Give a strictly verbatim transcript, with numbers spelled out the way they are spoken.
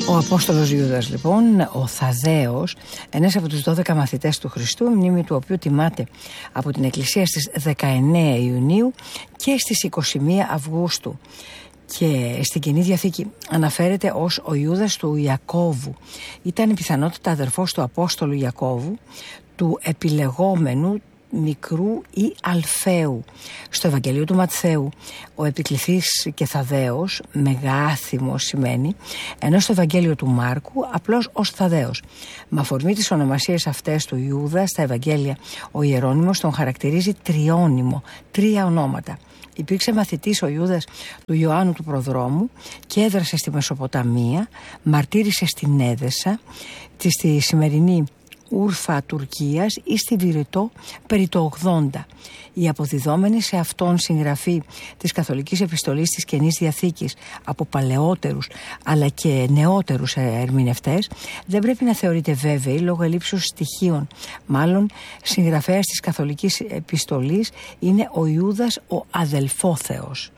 Ο Απόστολος Ιούδας λοιπόν, ο Θαδδαίος, ένας από τους δώδεκα μαθητές του Χριστού, μνήμη του οποίου τιμάται από την Εκκλησία στις δεκαεννέα Ιουνίου και στις είκοσι μία Αυγούστου. Και στην Καινή Διαθήκη αναφέρεται ως ο Ιούδας του Ιακώβου. Ήταν πιθανότατα αδερφός του Απόστολου Ιακώβου, του επιλεγόμενου μικρού ή Αλφαίου. Στο Ευαγγέλιο του Ματθαίου ο επικληθής και Θαδδαίος, μεγάθυμος σημαίνει, ενώ στο Ευαγγέλιο του Μάρκου απλώς ως Θαδδαίος. Με αφορμή τις ονομασίες αυτές του Ιούδα στα Ευαγγέλια, ο Ιερώνυμος τον χαρακτηρίζει τριώνυμο, τρία ονόματα. Υπήρξε μαθητής ο Ιούδας του Ιωάννου του Προδρόμου και έδρασε στη Μεσοποταμία, μαρτύρησε στην Έδεσα, στη σημερινή Ούρφα Τουρκίας ή στη Βηρητό περί το ογδόντα. Οι αποδιδόμενοι σε αυτόν συγγραφή της Καθολικής Επιστολής της Καινής Διαθήκης από παλαιότερους αλλά και νεότερους ερμηνευτές δεν πρέπει να θεωρείται βέβαιοι λόγω ελλείψεως στοιχείων. Μάλλον συγγραφέας της Καθολικής Επιστολής είναι ο Ιούδας ο Αδελφόθεος.